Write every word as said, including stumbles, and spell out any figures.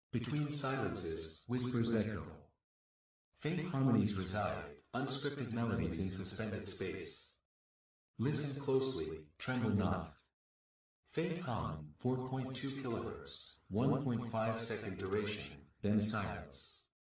Between silences, whispers echo. Faint harmonies reside, unscripted melodies in suspended space. Listen closely, tremble not. Faint hum, four point two kilohertz, one point five second duration, then silence.